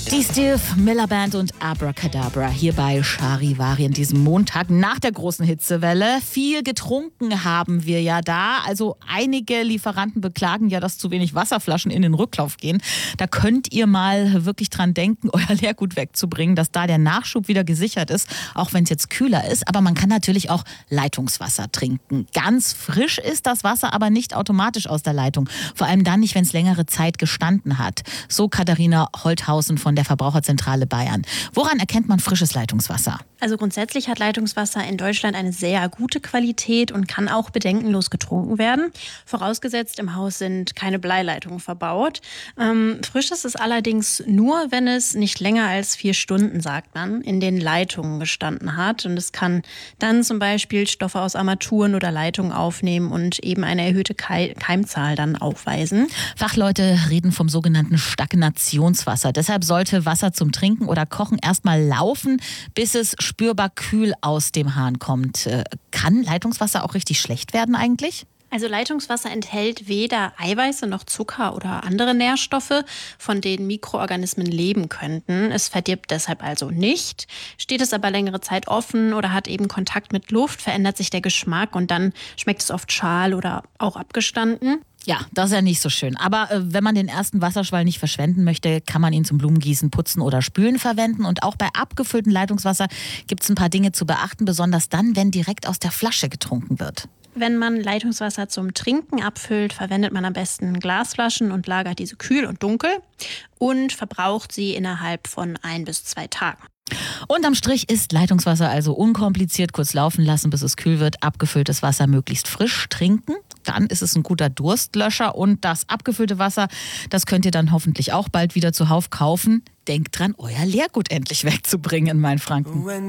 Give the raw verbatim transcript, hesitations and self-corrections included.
Die Steve Miller Band und Abracadabra hier bei Charivari an diesem Montag nach der großen Hitzewelle. Viel getrunken haben wir ja da. Also einige Lieferanten beklagen ja, dass zu wenig Wasserflaschen in den Rücklauf gehen. Da könnt ihr mal wirklich dran denken, euer Leergut wegzubringen, dass da der Nachschub wieder gesichert ist, auch wenn es jetzt kühler ist. Aber man kann natürlich auch Leitungswasser trinken. Ganz frisch ist das Wasser aber nicht automatisch aus der Leitung. Vor allem dann nicht, wenn es längere Zeit gestanden hat. So Katharina Holthausen von der Verbraucherzentrale Bayern. Woran erkennt man frisches Leitungswasser? Also grundsätzlich hat Leitungswasser in Deutschland eine sehr gute Qualität und kann auch bedenkenlos getrunken werden. Vorausgesetzt, im Haus sind keine Bleileitungen verbaut. Ähm, frisch ist es allerdings nur, wenn es nicht länger als vier Stunden, sagt man, in den Leitungen gestanden hat. Und es kann dann zum Beispiel Stoffe aus Armaturen oder Leitungen aufnehmen und eben eine erhöhte Keimzahl dann aufweisen. Fachleute reden vom sogenannten Stagnationswasser. Deshalb sollte Wasser zum Trinken oder Kochen erstmal laufen, bis es spürbar kühl aus dem Hahn kommt. Kann Leitungswasser auch richtig schlecht werden eigentlich? Also Leitungswasser enthält weder Eiweiße noch Zucker oder andere Nährstoffe, von denen Mikroorganismen leben könnten. Es verdirbt deshalb also nicht. Steht es aber längere Zeit offen oder hat eben Kontakt mit Luft, verändert sich der Geschmack und dann schmeckt es oft schal oder auch abgestanden. Ja, das ist ja nicht so schön. Aber äh, wenn man den ersten Wasserschwall nicht verschwenden möchte, kann man ihn zum Blumengießen, Putzen oder Spülen verwenden. Und auch bei abgefülltem Leitungswasser gibt es ein paar Dinge zu beachten, besonders dann, wenn direkt aus der Flasche getrunken wird. Wenn man Leitungswasser zum Trinken abfüllt, verwendet man am besten Glasflaschen und lagert diese kühl und dunkel und verbraucht sie innerhalb von ein bis zwei Tagen. Unterm Strich ist Leitungswasser also unkompliziert, kurz laufen lassen, bis es kühl wird, abgefülltes Wasser möglichst frisch trinken. Dann ist es ein guter Durstlöscher und das abgefüllte Wasser, das könnt ihr dann hoffentlich auch bald wieder zuhauf kaufen. Denkt dran, euer Leergut endlich wegzubringen in Mainfranken.